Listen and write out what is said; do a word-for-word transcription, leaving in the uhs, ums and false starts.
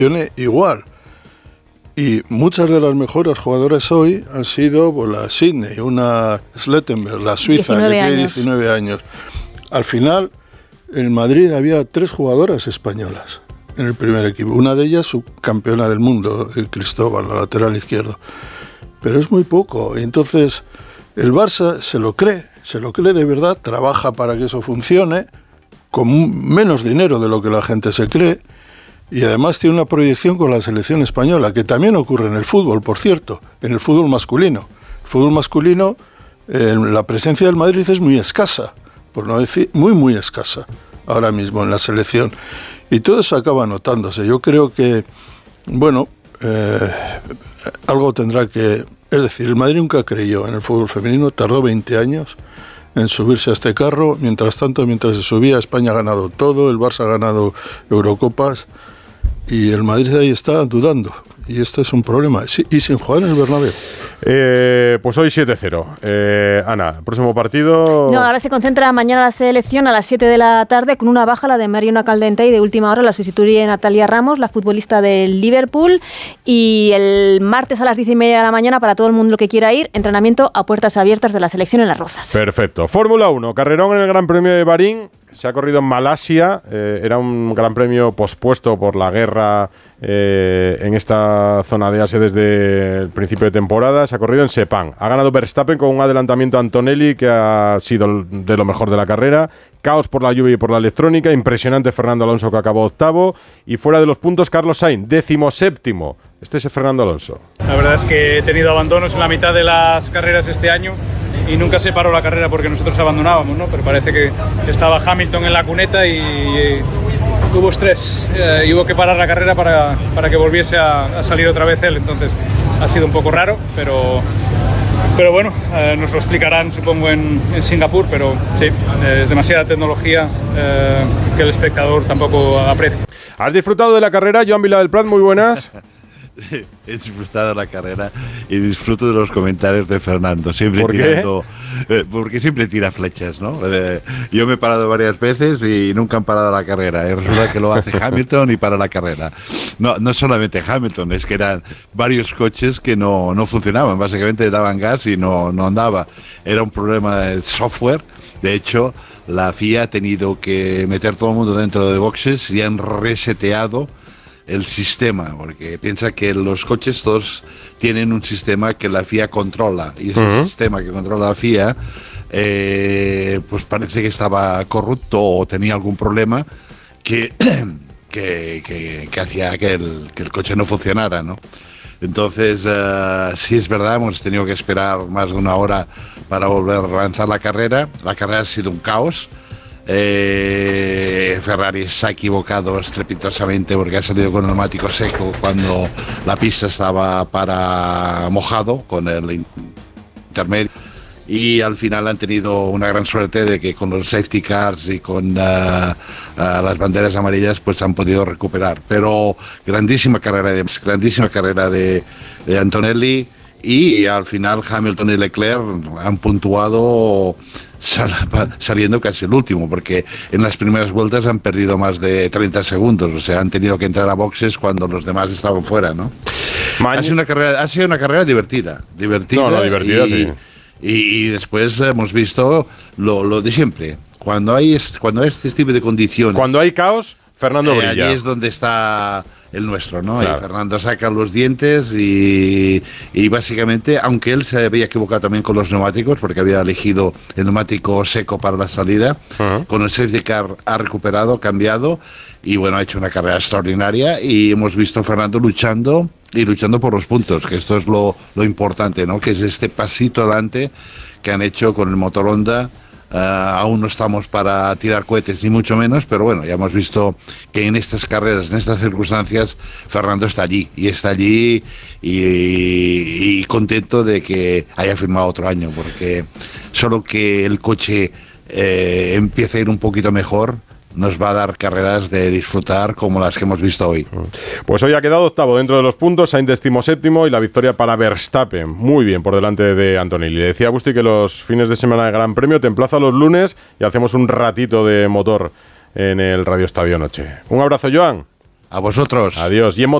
igual. Y muchas de las mejores jugadoras hoy han sido pues, la Sydney, una Slettenberg, la suiza, que tiene diecinueve años. Al final, en Madrid había tres jugadoras españolas en el primer equipo. Una de ellas, subcampeona del mundo, Cristóbal, la lateral izquierdo. Pero es muy poco. Y entonces, el Barça se lo cree, se lo cree de verdad, trabaja para que eso funcione, con menos dinero de lo que la gente se cree. Y además tiene una proyección con la selección española, que también ocurre en el fútbol, por cierto, en el fútbol masculino. El fútbol masculino, eh, la presencia del Madrid es muy escasa, por no decir muy, muy escasa, ahora mismo en la selección. Y todo eso acaba notándose. Yo creo que, bueno, eh, algo tendrá que... Es decir, el Madrid nunca creyó en el fútbol femenino, tardó veinte años en subirse a este carro. Mientras tanto, mientras se subía, España ha ganado todo, el Barça ha ganado Eurocopas, y el Madrid ahí está dudando. Y esto es un problema. Sí, y sin jugar en el Bernabéu. Eh, pues hoy siete cero. Eh, Ana, próximo partido... No, ahora se concentra mañana la selección a las siete de la tarde con una baja, la de Mariona Caldentey, y de última hora la sustituye Natalia Ramos, la futbolista del Liverpool. Y el martes a las diez y media de la mañana, para todo el mundo que quiera ir, entrenamiento a puertas abiertas de la selección en Las Rozas. Perfecto. Fórmula uno, carrerón en el Gran Premio de Bahrín. Se ha corrido en Malasia, eh, era un gran premio pospuesto por la guerra eh, en esta zona de Asia desde el principio de temporada. Se ha corrido en Sepang. Ha ganado Verstappen con un adelantamiento a Antonelli que ha sido de lo mejor de la carrera. Caos por la lluvia y por la electrónica. Impresionante Fernando Alonso, que acabó octavo. Y fuera de los puntos, Carlos Sainz, decimoséptimo. Este es Fernando Alonso. La verdad es que he tenido abandonos en la mitad de las carreras este año y nunca se paró la carrera porque nosotros abandonábamos, ¿no? Pero parece que estaba Hamilton en la cuneta y, y hubo estrés eh, y hubo que parar la carrera para, para que volviese a, a salir otra vez él. Entonces ha sido un poco raro, pero, pero bueno, eh, nos lo explicarán supongo en, en Singapur, pero sí, es demasiada tecnología eh, que el espectador tampoco aprecia. ¿Has disfrutado de la carrera, Joan Vila del Prat? Muy buenas. He disfrutado de la carrera y disfruto de los comentarios de Fernando, siempre ¿Por tirando, eh, porque siempre tira flechas, ¿no? Eh, yo me he parado varias veces y nunca han parado la carrera, y resulta que lo hace Hamilton y para la carrera. No, no solamente Hamilton, es que eran varios coches que no, no funcionaban, básicamente daban gas y no, no andaba. Era un problema del software. De hecho, la F I A ha tenido que meter todo el mundo dentro de boxes y han reseteado el sistema, porque piensa que los coches todos tienen un sistema que la F I A controla, y ese uh-huh. sistema que controla la F I A eh, pues parece que estaba corrupto o tenía algún problema que, que, que, que hacía que el, que el coche no funcionara, ¿no? Entonces, uh, sí es verdad, hemos tenido que esperar más de una hora para volver a lanzar la carrera. La carrera ha sido un caos. Eh, Ferrari se ha equivocado estrepitosamente porque ha salido con el neumático seco cuando la pista estaba para mojado con el intermedio, y al final han tenido una gran suerte de que con los safety cars y con uh, uh, las banderas amarillas pues han podido recuperar. Pero grandísima carrera de, grandísima carrera de, de Antonelli, y al final Hamilton y Leclerc han puntuado sal, saliendo casi el último, porque en las primeras vueltas han perdido más de treinta segundos, o sea, han tenido que entrar a boxes cuando los demás estaban fuera, ¿no? Ma- ha, sido una carrera, ha sido una carrera divertida, divertida, no, no, divertida y, sí. y, y después hemos visto lo, lo de siempre. Cuando hay, cuando hay este tipo de condiciones, cuando hay caos, Fernando eh, brilla. Allí es donde está el nuestro, ¿no? Claro. Y Fernando saca los dientes y, y básicamente, aunque él se había equivocado también con los neumáticos, porque había elegido el neumático seco para la salida, uh-huh. con el safety car ha recuperado, cambiado, y bueno, ha hecho una carrera extraordinaria, y hemos visto a Fernando luchando y luchando por los puntos, que esto es lo, lo importante, ¿no? Que es este pasito adelante que han hecho con el motor Honda. Uh, aún no estamos para tirar cohetes, ni mucho menos, pero bueno, ya hemos visto que en estas carreras, en estas circunstancias, Fernando está allí, y está allí y, y contento de que haya firmado otro año, porque solo que el coche eh, empiece a ir un poquito mejor nos va a dar carreras de disfrutar como las que hemos visto hoy. Pues hoy ha quedado octavo dentro de los puntos, Sainz decimoséptimo, y la victoria para Verstappen, muy bien por delante de Antonelli. Le decía Agustí que los fines de semana de Gran Premio te emplazo los lunes y hacemos un ratito de motor en el Radio Estadio Noche. Un abrazo, Joan. A vosotros. Adiós. Y en